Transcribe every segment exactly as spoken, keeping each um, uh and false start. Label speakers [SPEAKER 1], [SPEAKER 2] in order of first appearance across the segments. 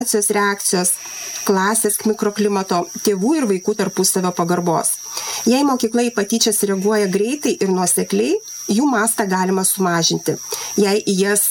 [SPEAKER 1] reakcijos, klasės mikroklimato, tėvų ir vaikų tarpusavio pagarbos. Jei mokykla į patyčias reaguoja greitai ir nuosekliai, jų mastą galima sumažinti. Jei į jas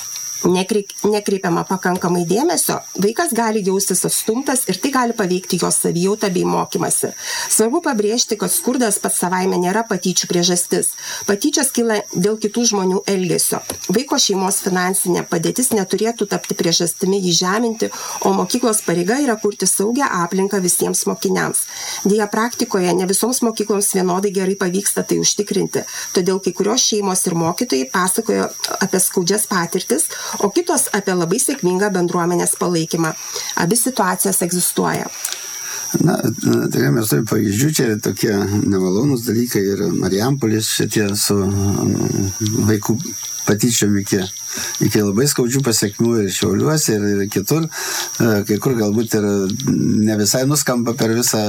[SPEAKER 1] nekreipiama pakankamai dėmesio, vaikas gali jaustis atstumtas ir tai gali paveikti jo savijautą bei mokymasi. Svarbu pabrėžti, kad skurdas pats savaime nėra patyčių priežastis. Patyčios kyla dėl kitų žmonių elgesio. Vaiko šeimos finansinė padėtis neturėtų tapti priežastimi jį žeminti, o mokyklos pareiga yra kurti saugią aplinką visiems mokiniams. Deja, praktikoje ne visoms mokykloms vienodai gerai pavyksta tai užtikrinti, todėl kai kurios šeimos ir mokytojai pasakojo apie skaudžias patirtis, o kitos apie labai sėkmingą bendruomenės palaikymą. Abi situacijos egzistuoja.
[SPEAKER 2] Na, tikrai mes turime pavyzdžių, čia tokie nemalonus dalykai ir Marijampolės šitie su vaikų patyčiom iki, iki labai skaudžių pasiekmių ir Šiauliuose ir, ir kitur, kai kur galbūt ir ne visai nuskamba per visą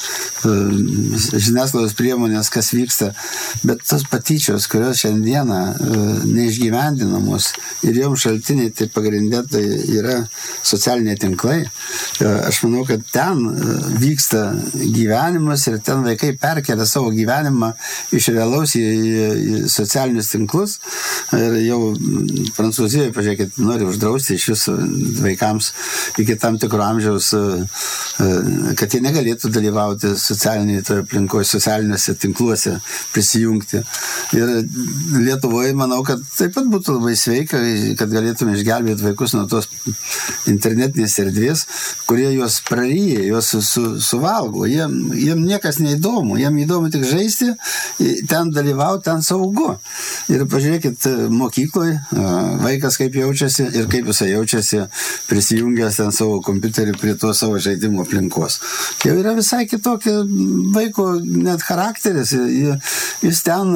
[SPEAKER 2] žiniasklaidos priemonės, kas vyksta, bet tos patyčios, kurios šiandieną neišgyvendinamos ir joms šaltiniai tai pagrindė tai yra socialiniai tinklai. Aš manau, kad ten vyksta gyvenimas ir ten vaikai perkelia savo gyvenimą iš realaus į, į socialinius tinklus. Ir jau Prancūzijoje, pažiūrėkit, nori uždrausti iš jūsų vaikams iki tam tikro amžiaus, kad jie negalėtų dalyvauti socialinėje toje aplinkoje, socialiniuose tinkluose prisijungti. Ir Lietuvoje manau, kad taip pat būtų labai sveika, kad galėtume išgelbėti vaikus nuo tos internetinės erdvės, kurie juos praryja, juos su, suvalgo. Jiem, jiem niekas neįdomu, jiem įdomu tik žaisti, ten dalyvauti, ten saugu. Ir pažiūrėkit, mokykloje vaikas kaip jaučiasi ir kaip jisai jaučiasi prisijungęs ten savo kompiuterį prie to savo žaidimo aplinkos. Jau yra visai kitokia vaiko net charakteris. Jis ten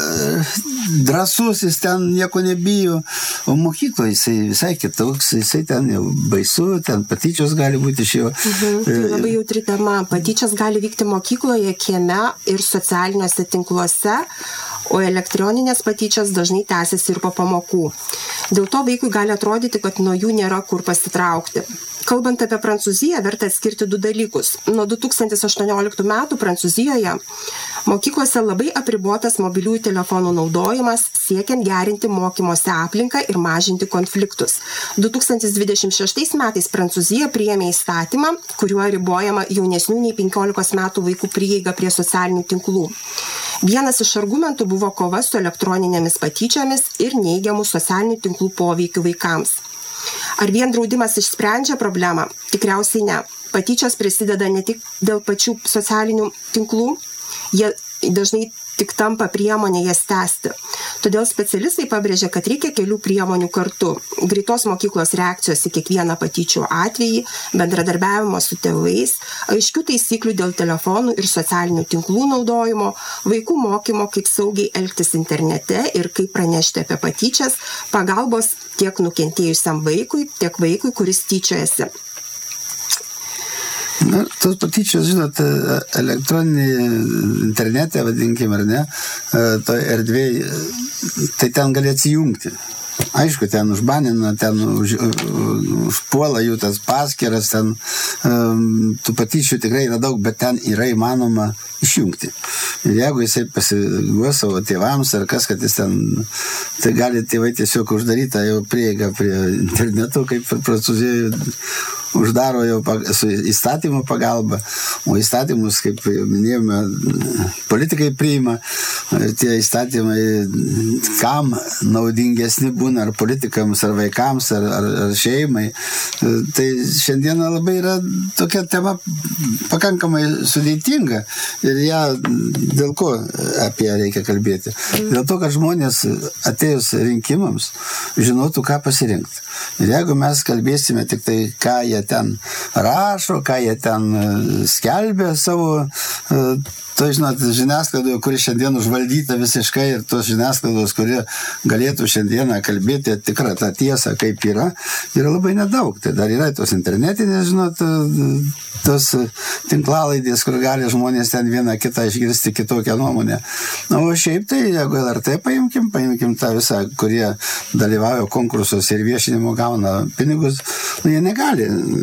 [SPEAKER 2] drąsus, jis ten nieko nebijo. O mokykloje jisai visai kitoks, jisai ten jau baisu, ten patyčios gali būti iš jo.
[SPEAKER 1] Mhm, tai labai jautri tema. Patyčios gali vykti mokykloje, kieme ir socialiniuose tinkluose, o elektroninės patyčios dažnai tęsiasi ir po pamokų. Dėl to vaikui gali atrodyti, kad nuo jų nėra kur pasitraukti. Kalbant apie Prancūziją, verta atskirti du dalykus. Nuo du tūkstančiai aštuonioliktų metų Prancūzijoje mokyklose labai apribotas mobiliųjų telefonų naudojimas, siekiant gerinti mokymosi aplinką ir mažinti konfliktus. du tūkstančiai dvidešimt šeštais metais Prancūzija priėmė įstatymą, kuriuo ribojama jaunesnių nei penkiolikos metų vaikų prieiga prie socialinių tinklų. Vienas iš argumentų buvo kova su elektroninėmis patyčiomis ir neigiamų socialinių tinklų poveikių vaikams. Ar vien draudimas išsprendžia problemą? Tikriausiai ne. Patyčios prisideda ne tik dėl pačių socialinių tinklų, jie dažnai tik tampa priemonė jas tęsti. Todėl specialistai pabrėžia, kad reikia kelių priemonių kartu. Greitos mokyklos reakcijos į kiekvieną patyčių atvejį, bendradarbiavimo su tėvais, aiškių taisyklių dėl telefonų ir socialinių tinklų naudojimo, vaikų mokymo, kaip saugiai elgtis internete ir kaip pranešti apie patyčias, pagalbos tiek nukentėjusiam vaikui, tiek vaikui, kuris tyčiojasi.
[SPEAKER 2] Na, tos patyčios, žinot, elektroninėje internete, vadinkime, ar ne, to erdvėje, tai ten gali atsijungti. Aišku, ten užbanina, ten už, užpuola jų tas paskyras, ten um, tų patyčių tikrai yra daug, bet ten yra įmanoma išjungti. Ir jeigu jisai pasiguos savo tėvams ar kas, kad jis ten, tai gali tėvai tiesiog uždaryti jau prieigą prie interneto, kaip Prancūzijoje uždaro jau su įstatymo pagalba, o įstatymus, kaip minėjome, politikai priima, ir tie įstatymai kam naudingesni būna, ar politikams, ar vaikams, ar, ar, ar šeimai. Tai šiandieną labai yra tokia tema pakankamai sudėtinga ir ją dėl ko apie ją reikia kalbėti. Dėl to, kad žmonės atėjus rinkimams žinotų, ką pasirinkti. Ir jeigu mes kalbėsime tik tai, ką jie ten rašo, ką jie ten skelbia savo to, žinot, žiniasklaidoje, kuri šiandien užvaldyta visiškai ir tos žiniasklaidos, kuri galėtų šiandieną kalbėti tikrą tą tiesą, kaip yra, yra labai nedaug. Tai dar yra tos internetinės, žinot, tos tinklalaidės, kur gali žmonės ten vieną kitą išgirsti kitokią nuomonę. O šiaip tai, jeigu L R T paimkim, paimkim tą visą, kurie dalyvauja konkursuose ir viešinimo gauna pinigus, nu, jie negali